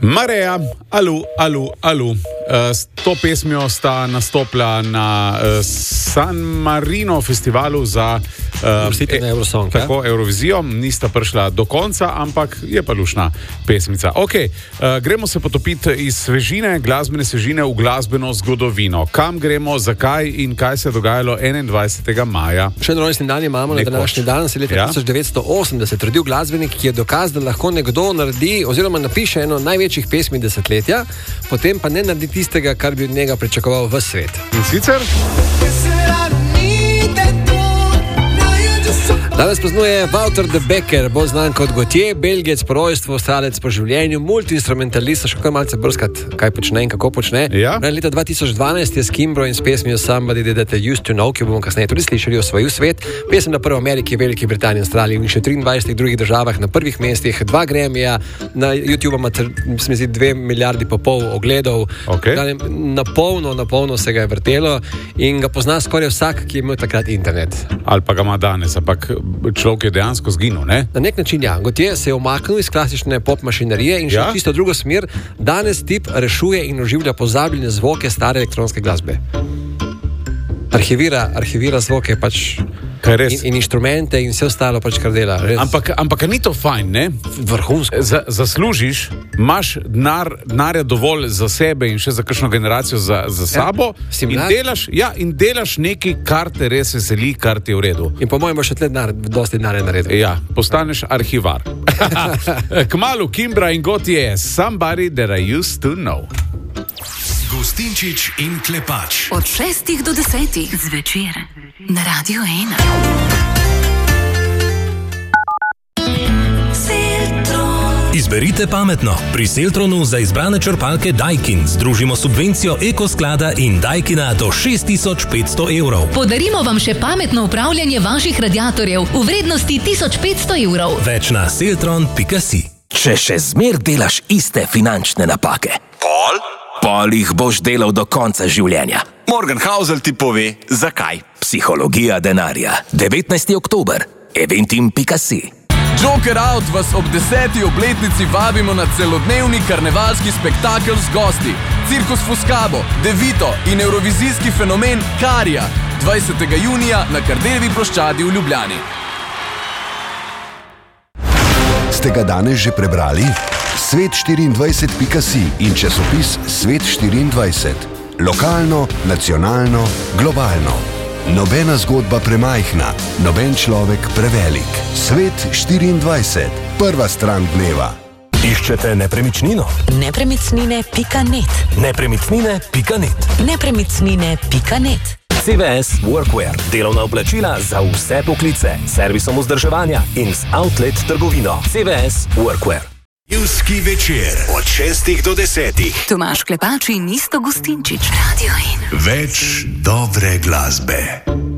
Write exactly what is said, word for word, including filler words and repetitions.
Mareja, alu, alu, alu. Uh, s to pesmijo sta nastopila na uh, San Marino festivalu za uh, e, Eurosong, tako, ja? Eurovizijo. Nista prišla do konca, ampak je pa lušna pesmica. Okay, uh, gremo se potopiti iz svežine, glasbene svežine v glasbeno zgodovino. Kam gremo, zakaj in kaj se je dogajalo enaindvajsetega maja? Še en rojstni dan imamo na današnji dan, se leta ja? tisoč devetsto osemdeset rodil glasbenik, ki je dokaz, da lahko nekdo naredi oziroma napiše eno največjih pesmi desetletja, potem pa ne naredi tistega, kar bi od njega pričakoval v svet. In sicer? Danes praznuje Wouter de Becker, bolj znan kot Gautier, Belgijec po rojstvu, Avstralec po življenju, multiinstrumentalist, še kar malce brskat, kaj počne in kako počne. Ja? Leta dva tisoč dvanajst je s Kimbro in s pesmijo Somebody That I Used To Know, ki bomo kasneje tudi slišali, osvojil svet. Pesem na prvo Ameriki, Veliki Britaniji, Avstraliji in še triindvajsetih drugih državah na prvih mestih, dva Grammyja, na YouTube ima se mi zdi dve milijardi pa pol ogledov. Okay. Na polno, na polno se ga je vrtelo in ga pozna skoraj vsak, ki je imel takrat internet. Ali pa ga ima danes, ampak človek je dejansko zginil, ne? Na nek način, ja. Gautier se je umaknil iz klasične pop mašinerije in še ja? čisto drugo smer. Danes tip rešuje in oživlja pozabljene zvoke stare elektronske glasbe. Arhivira, arhivira zvoke pač in, in inštrumente in vse ostalo pač kar dela. Ampak, ampak ni to fajn, ne? Vrhunsko. Z, zaslužiš, imaš denar, denarja dovolj za sebe in še za kakšno generacijo za, za sabo ja, in, delaš, ja, in delaš nekaj, kar te res veseli, kar ti je v redu. In po mojem bo še tle denar, dosti denarja naredil. Ja, postaneš arhivar. Kmalu Kimbra in Gautier, Somebody That I Used To Know. Gustinčič in Klepač. Od šestih do desetih zvečer na Radio ena. Izberite pametno. Pri Seltronu za izbrane črpalke Daikin združimo subvencijo Ekosklada in Daikina do šest tisoč petsto evrov. Podarimo vam še pametno upravljanje vaših radiatorjev v vrednosti tisoč petsto evrov. Več na seltron pika si. Če še zmer delaš iste finančne napake, Pol? pol jih boš delal do konca življenja. Morgan Housel ti pove, zakaj. Psihologija denarja. devetnajsti oktober. eventim pika si. Joker Out vas ob deseti obletnici vabimo na celodnevni karnevalski spektakel z gosti. Cirkus Fuscabo, Devito in evrovizijski fenomen Karija. dvajsetega junija na Kardeljevi ploščadi v Ljubljani. Ste ga danes že prebrali? svet štiriindvajset pika si in časopis Svet štiriindvajset. Lokalno, nacionalno, globalno. Nobena zgodba premajhna, noben človek prevelik. Svet štiriindvajset. Prva stran dneva. Iščete nepremičnino? Nepremičnine pika net. Nepremičnine pika net. Nepremičnine pika net. C V S Workwear. Delovna oblačila za vse poklice. Servisom vzdrževanja in z outlet trgovino. C V S Workwear. Ljudski večer od šestih do desetih. Tomaž Klepač in Isto Gustinčič. Radio ena. Več dobre glasbe.